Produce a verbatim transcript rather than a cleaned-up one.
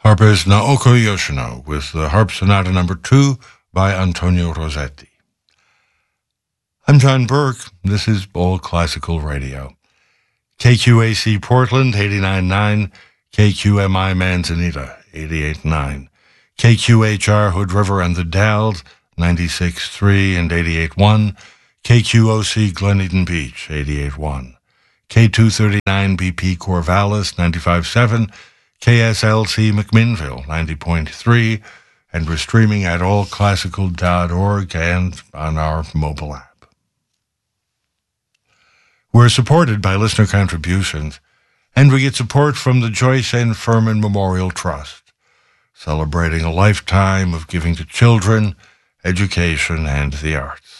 Harpist Naoko Yoshino with the Harp Sonata Number two by Antonio Rossetti. I'm John Burke. This is All Classical Radio. K Q A C Portland, eighty-nine point nine, K Q M I Manzanita, eighty-eight point nine, K Q H R Hood River and the Dalles, ninety-six point three and eighty-eight point one, K Q O C Glen Eden Beach, eighty-eight point one, K two thirty-nine B P Corvallis, ninety-five point seven, K S L C McMinnville, ninety point three, and we're streaming at all classical dot org and on our mobile app. We're supported by listener contributions, and we get support from the Joyce N. Furman Memorial Trust, celebrating a lifetime of giving to children, education, and the arts.